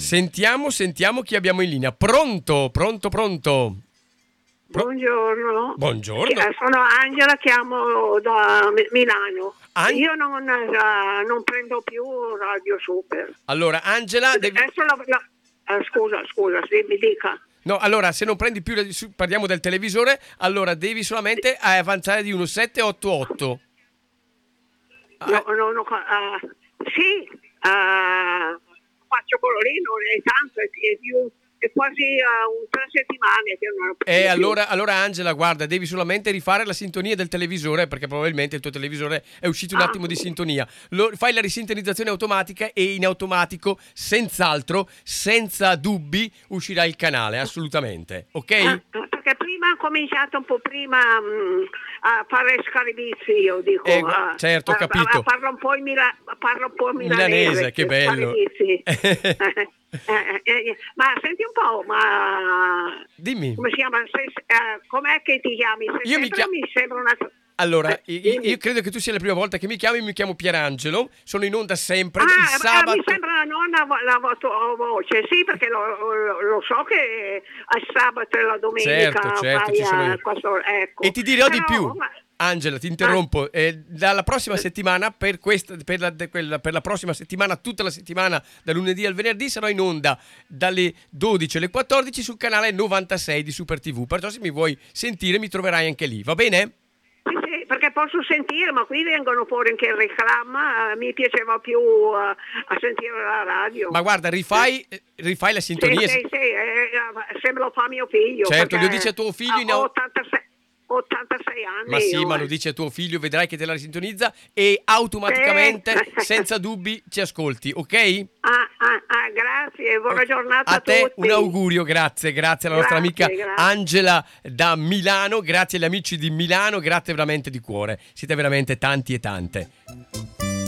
Sentiamo chi abbiamo in linea. Pronto? Buongiorno. Buongiorno. Sono Angela, chiamo da Milano. Io non prendo più Radio Super. Allora, Angela... Adesso scusa, sì, mi dica. No, allora, se non prendi più, parliamo del televisore, allora devi solamente avanzare di 1788. Sì, faccio quello lì, non è tanto, è quasi 3 settimane che non ho più. Allora Angela, guarda, devi solamente rifare la sintonia del televisore, perché probabilmente il tuo televisore è uscito un attimo di sintonia. Fai la risintonizzazione automatica e in automatico, senz'altro, senza dubbi, uscirà il canale, assolutamente, ok? Perché prima ho cominciato un po' prima a fare scarabizi, io dico. Certo, ho capito. Parlo un po' milanese, che bello. Ma senti un po', dimmi. Come si chiama? Com'è che ti chiami? Mi sembra una... Allora, io credo che tu sia la prima volta che mi chiamo Pierangelo, sono in onda sempre il sabato. Mi sembra la tua voce, sì, perché lo so che al sabato e la domenica certo, ci sono io. Ecco. E ti dirò di più. Angela, ti interrompo. Dalla prossima settimana, per la prossima settimana, tutta la settimana, da lunedì al venerdì, sarò in onda dalle 12 alle 14 sul canale 96 di Super TV. Perciò se mi vuoi sentire mi troverai anche lì, va bene? Sì, perché posso sentire, ma qui vengono fuori anche il reclama. Mi piaceva più a sentire la radio. Ma guarda, rifai la sintonia. Sì, sembra lo fa mio figlio. Certo, lo dice a tuo figlio 86 anni. Ma sì, ma lo dice a tuo figlio, vedrai che te la risintonizza e automaticamente, senza dubbi, ci ascolti, ok? Grazie, buona giornata a tutti. A te un augurio, grazie alla nostra amica Angela da Milano, grazie agli amici di Milano, grazie veramente di cuore, siete veramente tanti e tante.